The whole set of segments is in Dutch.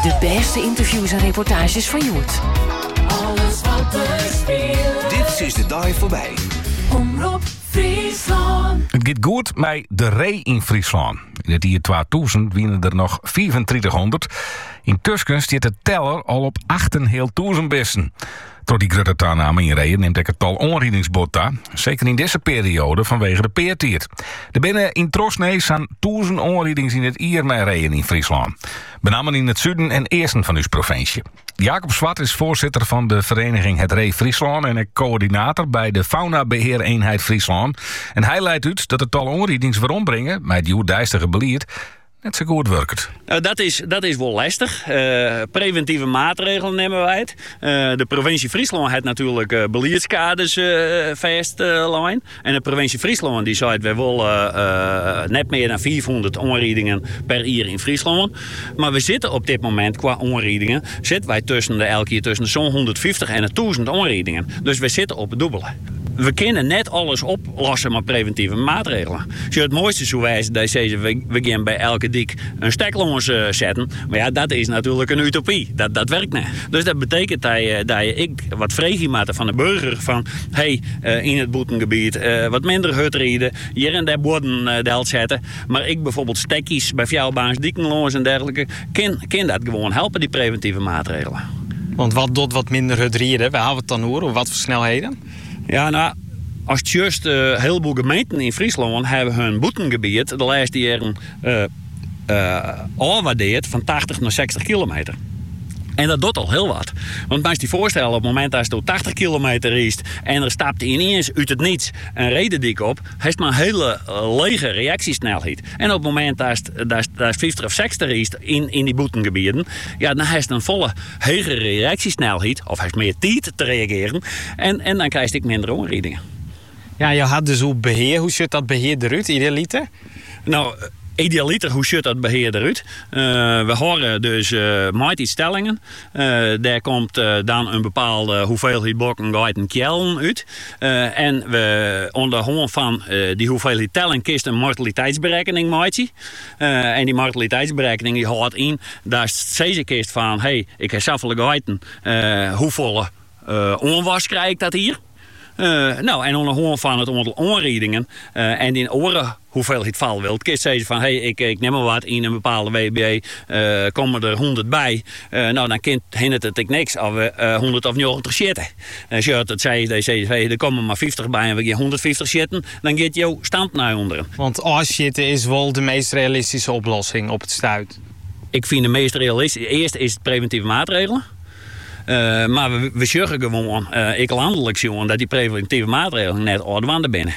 De beste interviews en reportages van Joert. Alles wat er speelt. Dit is de dag voorbij. Omroep Friesland. Het gaat goed met de ree in Friesland. In het jaar 2000 winnen er nog 2500. Intussen staat de teller al op 8.500 bessen. Door die grote toename in reeën neemt ik het tal onriedingsbod aan. Zeker in deze periode vanwege de peertiert. Er binnen in Trosnee staan 1000 onriedings in het jaar met reeën in Friesland. Benamen in het zuiden en eersten van uw provincie. Jacob Zwart is voorzitter van de vereniging Het Ree Friesland en coördinator bij de Faunabeheereenheid Friesland. En hij leidt uit dat het tal onriedings weer ombrengen met het joerdijstige beleid net zo goed werkt. Dat is wel lastig. Preventieve maatregelen nemen wij het. De provincie Friesland heeft natuurlijk beleidskaders vastlijnen. En de provincie Friesland die zei we wel net meer dan 400 onriedingen per jaar in Friesland. Maar we zitten op dit moment qua onriedingen zitten wij elke keer tussen zo'n 150 en 1000 onriedingen. Dus we zitten op het dubbele. We kunnen net alles oplossen met preventieve maatregelen. Als je het mooiste zou wijzen, dat zeggen we gaan bij elke dik een steklons zetten. Maar ja, dat is natuurlijk een utopie. Dat werkt niet. Dus dat betekent dat je wat vreeg maakt van de burger van in het boetengebied wat minder hutrieden, hier en daar borden delt zetten. Maar ik bijvoorbeeld stekkies bij fjouwbaans, diekenlons en dergelijke, kan dat gewoon helpen, die preventieve maatregelen. Want wat doet wat minder hutrieden? We houden het dan over, wat voor snelheden? Ja, nou, als het juist een heleboel gemeenten in Friesland hebben hun boetengebied de laatste jaren afwaardeerd van 80 naar 60 kilometer. En dat doet al heel wat. Want als je voorstellen, op het moment dat je 80 kilometer is en er stapt ineens uit het niets een redendik op, heeft maar een hele lege reactiesnelheid. En op het moment dat 50 of 60 is in die boetengebieden, ja, dan heeft een volle hege reactiesnelheid, of heeft meer tijd te reageren. En dan krijg je minder onriedingen. Ja, je had dus hoe beheer. Hoe ziet dat beheer eruit, idealiter? Nou, idealiter, hoe ziet dat beheer eruit? We horen dus met die stellingen. Daar komt dan een bepaalde hoeveelheid bokken, geiten en kjellen uit. En we onderhouden van die hoeveelheid tellen kist een mortaliteitsberekening maken. En die mortaliteitsberekening die houdt in dat ze kist van ik heb zoveel geiten. Hoeveel onwas krijg ik dat hier? En onderhouden van het aantal onriedingen en in oren hoeveelheid val wilt. Kist zeggen van ik neem maar wat in een bepaalde WB, komen er 100 bij. Dan hindert het niks of we 100 of 90 zitten. Als je het zei, er komen maar 50 bij en we gaan 150 zitten, dan gaat jouw stand naar onderen. Want afzitten is wel de meest realistische oplossing op het stuit. Ik vind de meest realistische. Eerst is het preventieve maatregelen. Maar we zorgen gewoon, ik landelijk zien dat die preventieve maatregelen net oudwanden binnen.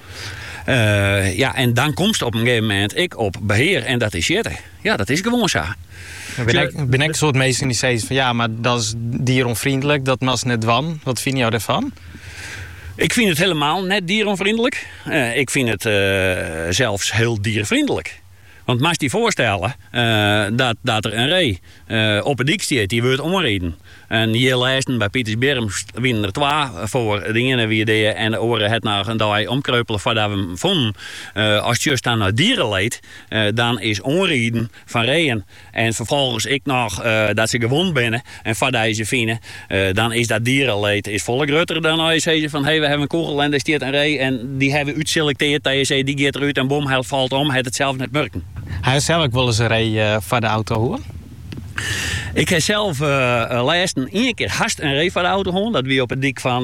En dan komt op een gegeven moment op beheer en dat is zitten. Ja, dat is gewoon zo. Ben ik een soort mensen die zeggen van ja, maar dat is dieronvriendelijk, dat mag net wan. Wat vind jij daarvan? Ik vind het helemaal net dieronvriendelijk. Ik vind het zelfs heel diervriendelijk. Want mag je voorstellen dat er een ree op het dik staat, die wordt omreden. En hier lijsten bij Pietersberm winnen er 2 voor de ene wie deed en de oren het naar een dag omkreupelen voordat we hem vonden. Als het juist dan naar dieren leidt, dan is onreden van reeën. En vervolgens ik nog dat ze gewond binnen en voordat ze vinden, dan is dat dierenleed is volle groter dan als je zegt van we hebben een kogel en er staat een ree en die hebben uitselecteerd dat je zegt die gaat eruit en bom, hij valt om, het zelf net merken. Hij heeft zelf ook wel eens een ree van de auto hoor. Ik heb zelf laatst één keer haast een ree van de auto gehoord. Dat wie op het dik van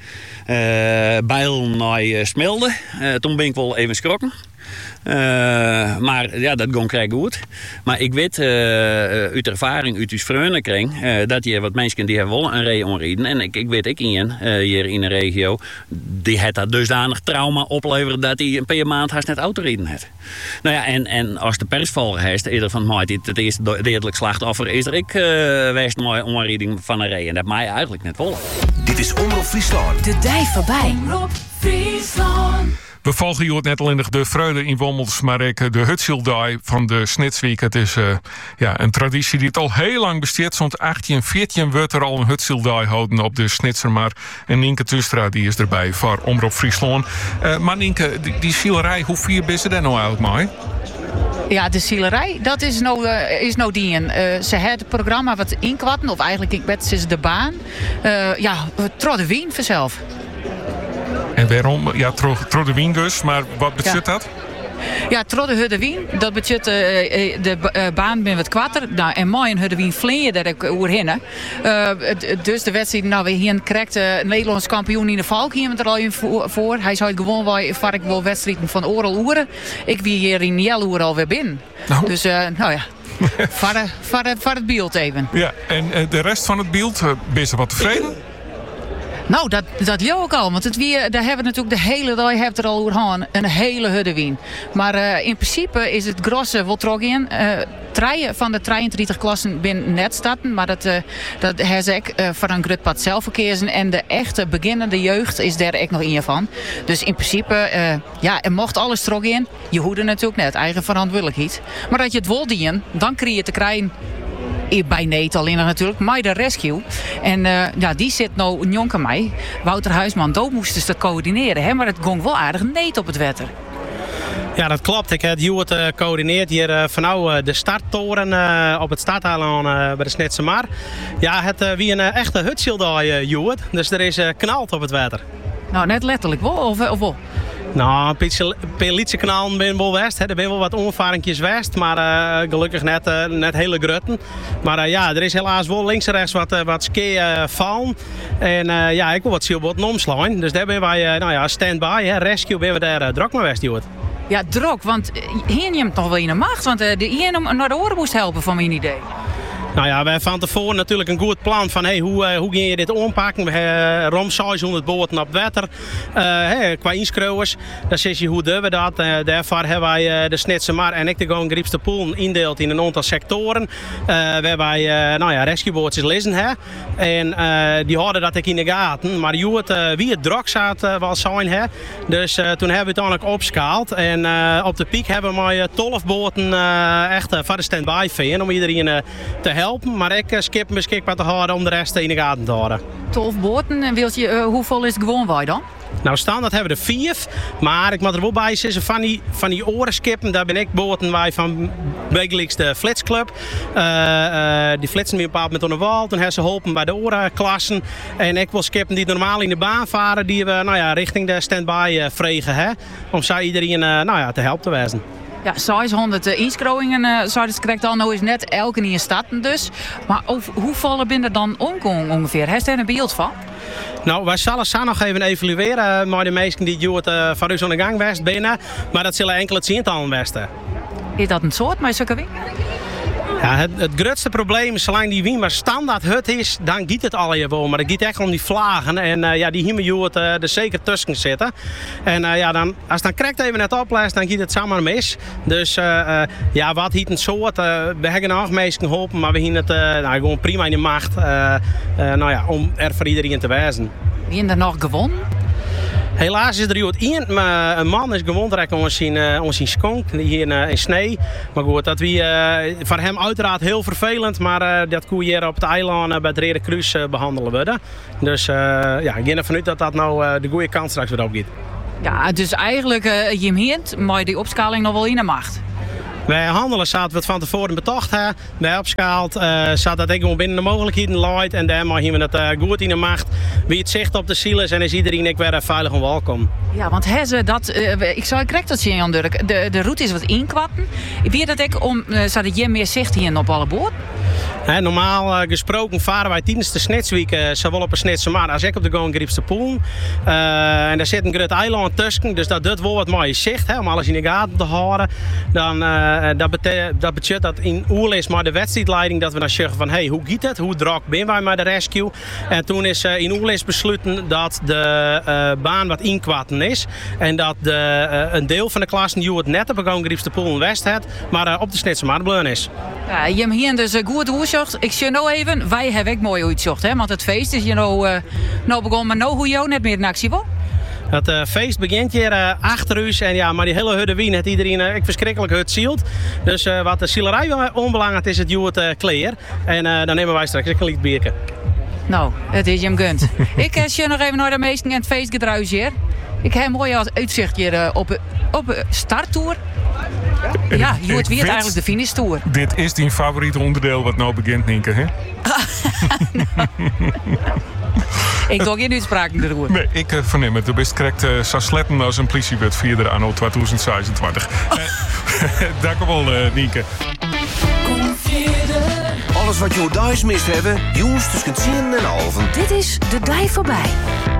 Bijl naar Smilde. Toen ben ik wel even schrokken. Maar ja, dat ging krijg goed. Maar ik weet uit ervaring, uit uw vriendenkring, dat je wat mensen die hebben wel een ree onreden. En ik weet hier in de regio, die het dat dusdanig trauma opleveren dat hij een paar maand haast net autoreden heeft. Nou ja, en als de persvolger heeft, eerder van mij, het eerste dodelijk slachtoffer is er ik wijst mooi onreding van een ree. En dat mij eigenlijk net wel. Dit is Omroep Friesland. De dij voorbij. Omroep Friesland. We volgen hier net al in de vreugde in Wommels, maar ook de Hutshildai van de Snitsweek. Het is een traditie die het al heel lang bestaat. Zo'n 1814 wordt er al een Hutshildai houden op de Snitsermar. En Nienke Tustra die is erbij voor Omroep Friesland. Maar Nienke, die schilderij, hoe vier ben je daar nou eigenlijk mee? Ja, de zielerij, dat is nou dien. Ze had het programma wat inkwatten, of eigenlijk ik bet ze de baan. Trodde wien vanzelf. En waarom? Ja, tro de wien dus, maar wat betekent dat? Ja, trodde hudde wien, dat betekent de baan ben wat kwatter. Nou, en mooi een hudde wien vleeën daar ik oerhinnen. Dus de wedstrijd, nou we hier krijgt Nederlands kampioen in de Valk hier met er al in voor. Hij zou gewoon waar ik wel wedstrijden van oorl oeren. Ik wie hier in Jelloer alweer binnen. Nou. Dus nou ja. Voor het beeld even. Ja, en de rest van het beeld, ben je wat tevreden? Nou, dat leeuw ook al. Want daar hebben we natuurlijk de hele dag er al over een hele hudde wien. Maar in principe is het grosse wel trok in. Treien van de 33 klassen binnen net starten. Maar dat heeft ik voor een groot pad zelf verkeersen. En de echte beginnende jeugd is daar ook nog in van. Dus in principe, er mocht alles trok in. Je hoede natuurlijk net, eigen verantwoordelijkheid. Maar dat je het wil dienen, dan krijg je te krijgen. Bij Neet alleen natuurlijk, maar de rescue. En die zit nou jonker mij. Wouter Huisman, dood moesten ze dat coördineren. Hè? Maar het ging wel aardig Neet op het wetter. Ja, dat klopt. Ik heb het coördineerd hier van de starttoren op het starteiland bij de Snitse Mar. Ja, het wie een echte hutsildag, Joet. Dus er is knalt op het wetter. Nou, net letterlijk wel, of wel? Nou, een beetje kanalen ben wel west. Er zijn wel wat onervaringjes west, maar gelukkig net hele grutten. Maar er is helaas wel links en rechts wat ski vallen. En ik wil wat zielboten omslaan. Dus daar ben wij stand-by, rescue, ben we daar druk mee west, Joet. Ja, druk, want hier neemt toch wel in de macht. Want hier naar de oren moest helpen, van mijn idee. Nou ja, wij hebben van tevoren natuurlijk een goed plan van hoe ga je dit aanpakken. We hebben ruim 600 boten op wetter. Qua inschrijvers, dan zie je hoe doen we dat. Daarvoor hebben wij de Snitse Mar en ik de Going Griepste Poel indeeld in een aantal sectoren. Waarbij rescuebootjes lezen. En die houden dat ik in de gaten. Maar wie het druk zat wel zijn. Dus toen hebben we het uiteindelijk opschaald. En op de piek hebben we 12 boten echt voor de stand-by vinden om iedereen te helpen. Maar ik skip beschikbaar te houden om de rest in de gaten te houden. 12 boten. En hoeveel is het gewoon wij dan? Nou, standaard hebben we er 4. Maar ik moet er wel bij zeggen, van die orenskippen, daar ben ik boten wij van wekelijks de Flitsclub. Die flitsen me een bepaald moment onder de wal. Toen hebben ze geholpen bij de orenklassen. En ik wil skippen die normaal in de baan varen, die we richting de stand-by vregen. Om zo iedereen te helpen te wijzen. Ja, 600 inschrijvingen krijgt dan nou eens net elke in starten dus. Maar hoeveel binnen er dan omkomen ongeveer? Heeft er een beeld van? Nou, wij zullen zo nog even evalueren met de meesten die het van u aan de gang west binnen. Maar dat zullen enkele tientallen westen. Is dat een soort, maar zulke wing? Ja, het grootste probleem is, zolang die wien maar standaard hut is, dan giet het al je wel. Maar het giet echt om die vlagen. En die hier moet er zeker tussen zitten. En dan, als het dan krijgt even net opleest, dan giet het samen mis. Dus wat hiet een soort. We hebben nog meesten geholpen, maar we hieten het gewoon prima in de macht. Om er voor iedereen te wijzen. Wie er nog gewonnen? Helaas is er iemand maar een man is gewond om zijn skonk hier in Snee. Maar goed, dat wie voor hem uiteraard heel vervelend, maar dat kon hier op het eiland bij het Rode Kruis behandelen worden. Dus ik ga ervan uit dat nou de goede kant straks weer opgaat. Ja, dus eigenlijk je meent, maar die opschaling nog wel in de macht. Wij handelen zaten we het van tevoren betocht hebben. Wij opschaald, zat dat ik gewoon binnen de mogelijkheden leidt. En daarmee hebben we het goed in de macht. Wie het zicht op de ziel is en is iedereen weer veilig en welkom. Ja, want ik zou correct dat zien, Jan Durk. De route is wat inkwatten. Wie dat ik zodat je meer zicht hier op alle boord? Normaal gesproken varen wij tijdens de Snitsweek zowel op een Snitse Mar als ik op de Going Griepste Poel. En daar zit een groot eiland tussen, dus dat doet wel wat mooie zicht, om alles in de gaten te houden. Dan, dat betekent dat in Oerl is maar de wedstrijdleiding dat we dan zeggen van hoe gaat het, hoe druk ben wij met de rescue. En toen is in Oerl besloten dat de baan wat inkwatten is. En dat een deel van de klassen die het net op de Going Griepste Poel in West heeft, maar op de Snitse Mar bleun is. Ja, je hebt hier dus goed uitzocht. Ik zie nou even, wij hebben ook mooi uitzocht, want het feest is hier nou begonnen, maar nou hoe jou net meer in actie wil. Het feest begint hier achter u en maar die hele hudde wien heeft iedereen verschrikkelijk hut zielt. Dus wat de zielerij onbelangrijk is, het het kleer. En dan nemen wij straks een licht bierke. Nou, het is je hem gunt. Ik zie nog even naar de meesten en het feest gedruis hier. Ik heb een mooi uitzicht hier op starttoer. Ja, je wordt weer weet- eigenlijk de finishtour. Dit is die favoriete onderdeel wat nou begint, Nienke, hè? Ik doe geen uitspraken erover. Nee, ik verneem het. De best correct zo sletten als een politiewet vierde anno 2026. Dank u wel, Nienke. Kom verder. Alles wat je thuis mist hebben, jongens tussen 10 en half. Dit is De Dij voorbij.